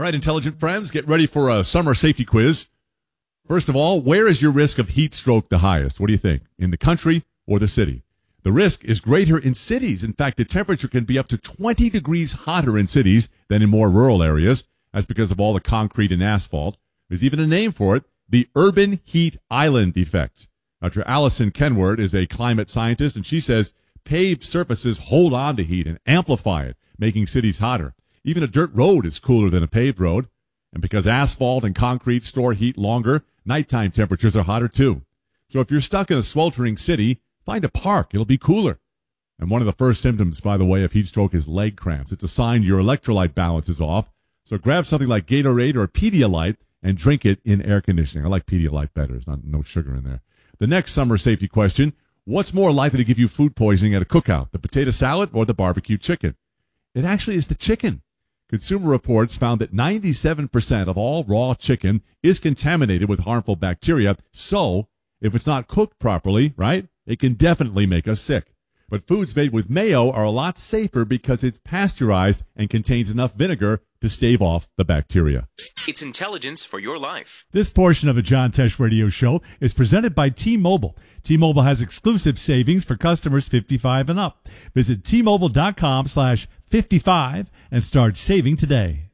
All right, intelligent friends, get ready for a summer safety quiz. First of all, where is your risk of heat stroke the highest? What do you think? In the country or the city? The risk is greater in cities. In fact, the temperature can be up to 20 degrees hotter in cities than in more rural areas. That's because of all the concrete and asphalt. There's even a name for it, the urban heat island effect. Dr. Allison Kenward is a climate scientist, and she says paved surfaces hold on to heat and amplify it, making cities hotter. Even a dirt road is cooler than a paved road. And because asphalt and concrete store heat longer, nighttime temperatures are hotter too. So if you're stuck in a sweltering city, find a park. It'll be cooler. And one of the first symptoms, by the way, of heat stroke is leg cramps. It's a sign your electrolyte balance is off. So grab something like Gatorade or Pedialyte and drink it in air conditioning. I like Pedialyte better. There's no sugar in there. The next summer safety question, what's more likely to give you food poisoning at a cookout, the potato salad or the barbecue chicken? It actually is the chicken. Consumer Reports found that 97% of all raw chicken is contaminated with harmful bacteria. So if it's not cooked properly, right, it can definitely make us sick. But foods made with mayo are a lot safer because it's pasteurized and contains enough vinegar to stave off the bacteria. It's intelligence for your life. This portion of the John Tesh Radio Show is presented by T-Mobile. T-Mobile has exclusive savings for customers 55 and up. Visit T-Mobile.com/55 and start saving today.